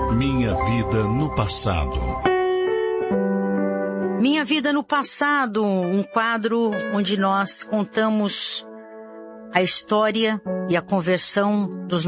Minha vida no passado. Minha vida no passado, um quadro onde nós contamos a história e a conversão dos